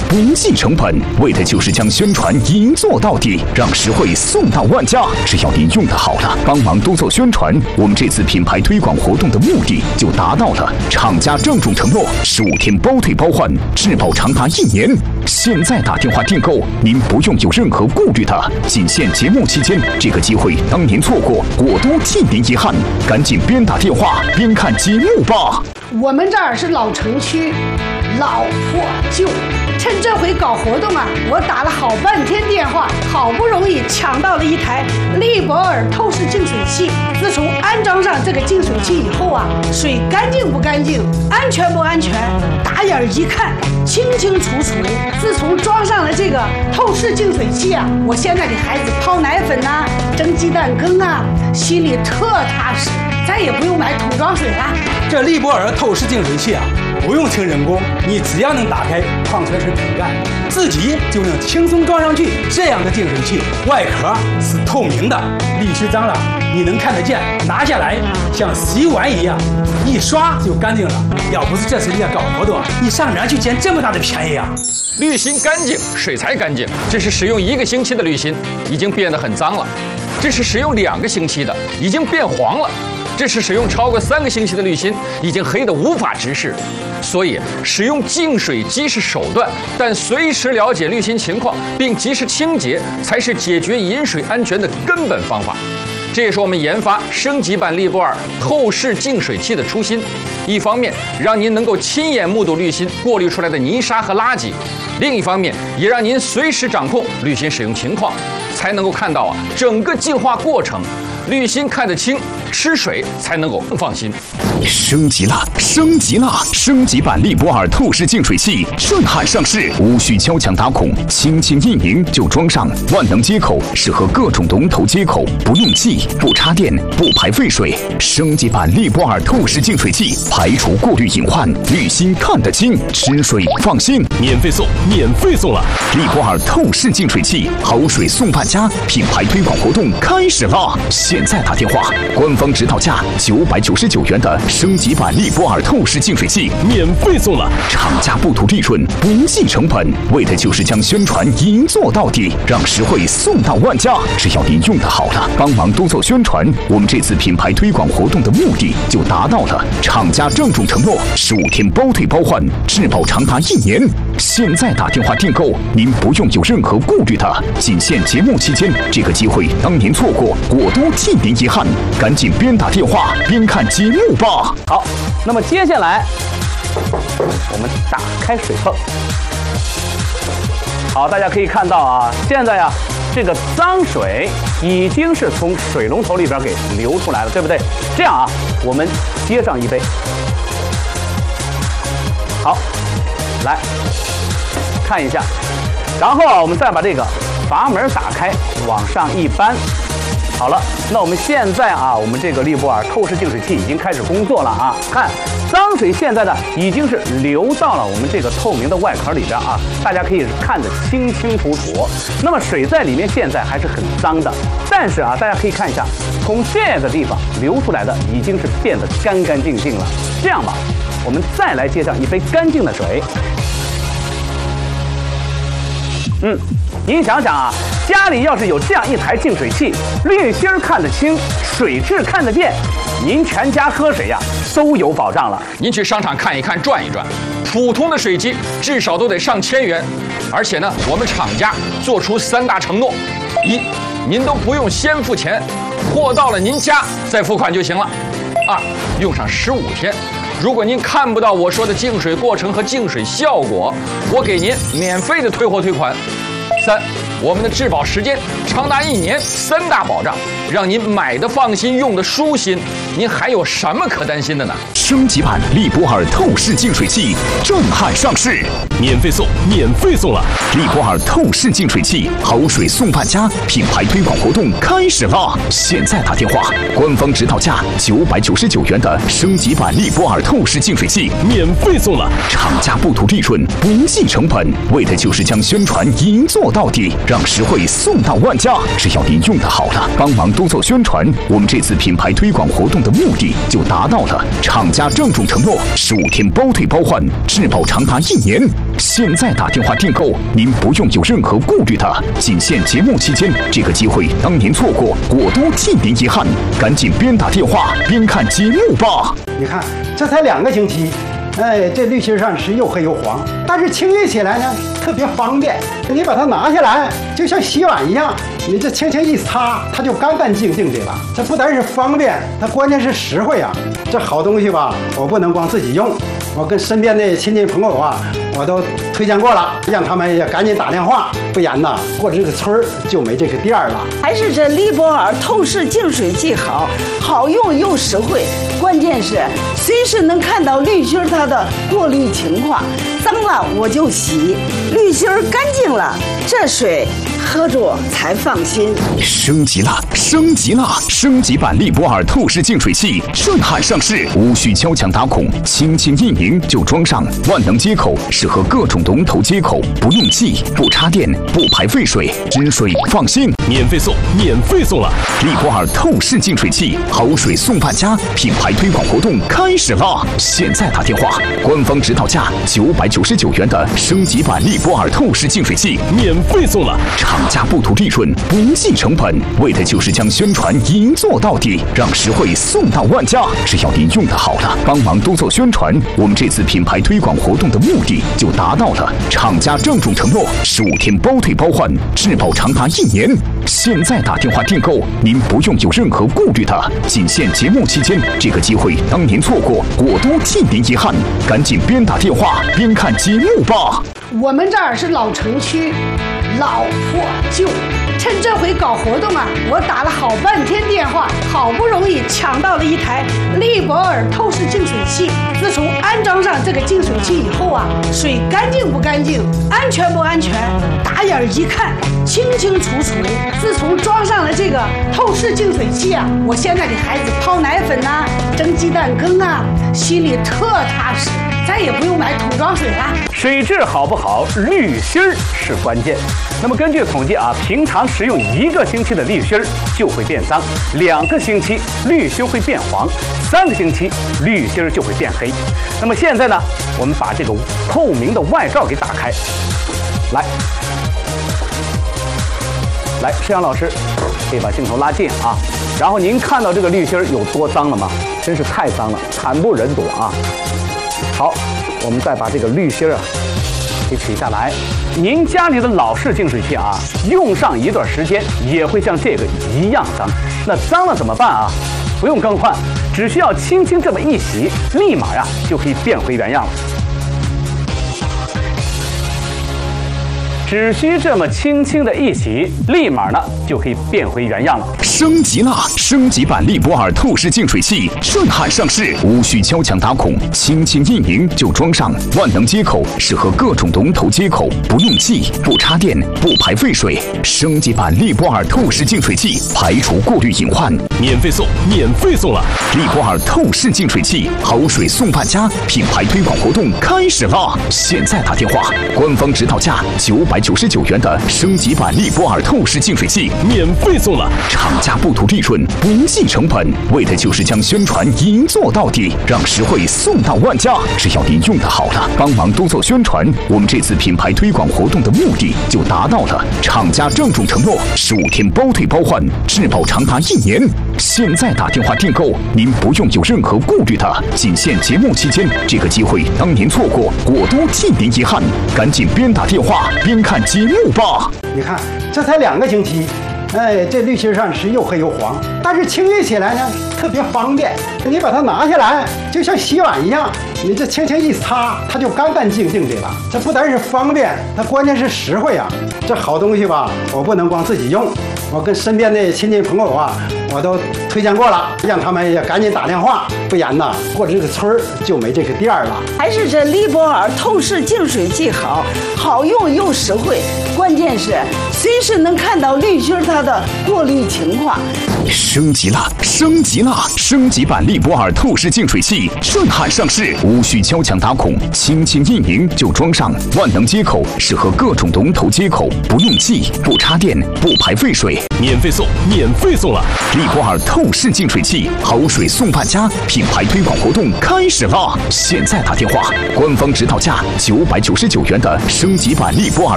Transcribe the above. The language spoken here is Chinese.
不计成本，为的就是将宣传一做到底，让实惠送到万家。只要您用得好了，帮忙多做宣传，我们这次品牌推广活动的目的就达到了。厂家郑重承诺，15天包退包换，质保长达1年。现在打电话订购，您不用有任何顾虑的。仅限节目期间，这个机会当您错过，果都替您遗憾。赶紧边打电话边看节目吧。 我们这儿是老城区，老破旧。趁这回搞活动啊，我打了好半天电话，好不容易抢到了一台利博尔透视净水器。自从安装上这个净水器以后啊，水干净不干净，安全不安全，打眼一看清清楚楚。自从装上了这个透视净水器啊，我现在给孩子泡奶粉呐、蒸鸡蛋羹啊，心里特踏实，再也不用买桶装水了。 这利博尔透视净水器啊，不用请人工，你只要能打开矿泉水瓶盖，自己就能轻松装上去。这样的净水器外壳是透明的，沥须脏了你能看得见，拿下来像洗碗一样，一刷就干净了。要不是这次你要搞活动，你上哪儿去捡这么大的便宜啊？ 滤芯干净，水才干净。这是使用1个星期的滤芯，已经变得很脏了；这是使用2个星期的，已经变黄了；这是使用超过3个星期的滤芯，已经黑得无法直视。所以，使用净水机是手段，但随时了解滤芯情况并及时清洁，才是解决饮水安全的根本方法。这也是我们研发升级版利博尔透视净水器的初心。一方面，让您能够亲眼目睹滤芯过滤出来的泥沙和垃圾；另一方面，也让您随时掌控滤芯使用情况，才能够看到整个净化过程。滤芯看得清，吃水才能够更放心。 升级了，升级了！升级版利博尔透视净水器震撼上市，无需敲墙打孔，轻轻一拧就装上。万能接口适合各种龙头接口，不用气，不插电，不排废水。升级版利博尔透视净水器排除过滤隐患，滤芯看得清，吃水放心。 免费送，免费送了！ 利博尔透视净水器，好水送万家，品牌推广活动开始了！现在打电话，官方指导价999元的升级版利博尔透视净水器免费送了， 厂家不图利润，不计成本，为的就是将宣传一做到底，让实惠送到万家。只要您用得好了，帮忙多做宣传，我们这次品牌推广活动的目的就达到了。厂家郑重承诺，15天包退包换，质保长达1年。现在打电话订购，您不用有任何顾虑的。仅限节目期间，这个机会当您错过，果都替您遗憾。赶紧边打电话边看节目吧。 好，那么接下来我们打开水泵。好，大家可以看到啊，现在啊，这个脏水已经是从水龙头里边给流出来了，对不对？这样啊，我们接上一杯。好，来看一下，然后啊，我们再把这个阀门打开，往上一扳。好了，那我们现在啊，我们这个利博尔透视净水器已经开始工作了啊。看，脏水现在呢已经是流到了我们这个透明的外壳里边啊，大家可以看得清清楚楚。那么水在里面现在还是很脏的，但是啊，大家可以看一下，从这个地方流出来的已经是变得干干净净了。这样吧，我们再来接上一杯干净的水。您想想啊，家里要是有这样一台净水器，滤芯看得清，水质看得见，您全家喝水呀都有保障了。 您去商场看一看，转一转，普通的水机至少都得上千元，而且呢，我们厂家做出3大承诺：一，您都不用先付钱，货到了您家再付款就行了；二，用上15天。如果您看不到我说的净水过程和净水效果，我给您免费的退货退款。3，我们的质保时间长达1年，3大保障，让您买的放心，用的舒心。您还有什么可担心的呢？ 升级版利博尔透视净水器震撼上市， 免费送，免费送了！ 利博尔透视净水器，好水送万家，品牌推广活动开始了！现在打电话，官方指导价999元的升级版利博尔透视净水器免费送了， 厂家不图利润，不计成本，为的就是将宣传一做做到底，让实惠送到万家。只要您用的好了，帮忙多做宣传，我们这次品牌推广活动的目的就达到了。厂家郑重承诺，15天包退包换，质保长达1年。现在打电话订购，您不用有任何顾虑的。仅限节目期间，这个机会当您错过，果都替您遗憾。赶紧边打电话边看节目吧。 你看，这才2个星期，哎，这滤芯上是又黑又黄，但是清洁起来呢特别方便。你把它拿下来，就像洗碗一样，你这轻轻一擦，它就干干净净的了。这不单是方便，它关键是实惠啊！这好东西吧，我不能光自己用，我跟身边的亲戚朋友啊，我都推荐过了，让他们也赶紧打电话，不然呐，过了这个村儿就没这个店了。 还是这利博尔透视净水器好用又实惠，关键是随时能看到滤芯它的过滤情况，脏了我就洗，滤芯干净了，这水喝着才放心。 升级了，升级了！升级版利博尔透视净水器震撼上市，无需敲墙打孔，轻轻一拧就装上，万能接口，适合各种龙头接口，不用记，不插电，不排废水，止水放心。 免费送，免费送了！ 利博尔透视净水器，好水送万家，品牌推广活动开始了！现在打电话，官方指导价999元的升级版利博尔透视净水器免费送了！ 厂家不图利润，不计成本，为的就是将宣传一做到底，让实惠送到万家。只要您用的好了，帮忙多做宣传，我们这次品牌推广活动的目的就达到了。厂家郑重承诺，15天包退包换，质保长达1年。现在打电话订购，您不用有任何顾虑的。仅限节目期间，这个机会当您错过，果都替您遗憾。赶紧边打电话边看节目吧。 我们这儿是老城区，老破旧。趁这回搞活动啊，我打了好半天电话，好不容易抢到了一台利博尔透视净水器。自从安装上这个净水器以后啊，水干净不干净，安全不安全，打眼一看清清楚楚。自从装上了这个透视净水器啊，我现在给孩子泡奶粉呐、蒸鸡蛋羹啊，心里特踏实，再也不用买桶装水了。 水质好不好，滤芯儿是关键。那么根据统计啊，平常使用1个星期的滤芯儿就会变脏，2个星期滤芯会变黄，3个星期滤芯儿就会变黑。那么现在呢，我们把这个透明的外罩给打开，来，石阳老师可以把镜头拉近啊。然后您看到这个滤芯儿有多脏了吗？真是太脏了，惨不忍睹啊。好，我们再把这个滤芯儿啊给取下来。您家里的老式净水器啊，用上一段时间也会像这个一样脏。那脏了怎么办啊？不用更换，只需要轻轻这么一洗，立马呀就可以变回原样了。只需这么轻轻的一洗，立马呢就可以变回原样了。 升级了，升级版利博尔透视净水器震撼上市，无需敲墙打孔，轻轻一拧就装上，万能接口，适合各种龙头接口，不用记，不插电，不排废水。升级版利博尔透视净水器排除过滤隐患， 免费送，免费送了！ 利博尔透视净水器，好水送万家，品牌推广活动开始了！现在打电话，官方指导价999元的升级版利博尔透视净水器免费送了！ 厂家不图利润，不计成本，为的就是将宣传一做到底，让实惠送到万家。只要您用的好了，帮忙多做宣传，我们这次品牌推广活动的目的就达到了。厂家郑重承诺，15天包退包换，质保长达1年。现在打电话订购，您不用有任何顾虑的。仅限节目期间，这个机会当您错过，果都替您遗憾。赶紧边打电话边看节目吧。 你看，这才2个星期，哎，这滤芯上是又黑又黄，但是清洁起来呢特别方便。你把它拿下来，就像洗碗一样，你这轻轻一擦，它就干干净净的了。这不单是方便，它关键是实惠啊！这好东西吧，我不能光自己用，我跟身边的亲戚朋友啊，我都推荐过了，让他们也赶紧打电话，不然呐，过了这个村儿就没这个店了。 还是这利博尔透视净水器好用又实惠，关键是随时能看到滤芯它的过滤情况。 升级了，升级了！升级版利博尔透视净水器震撼上市，无需敲墙打孔，轻轻一拧就装上，万能接口，适合各种龙头接口，不用记，不插电，不排废水， 免费送，免费送了！ 利博尔透视净水器，好水送万家，品牌推广活动开始了！现在打电话，官方指导价999元的升级版利博尔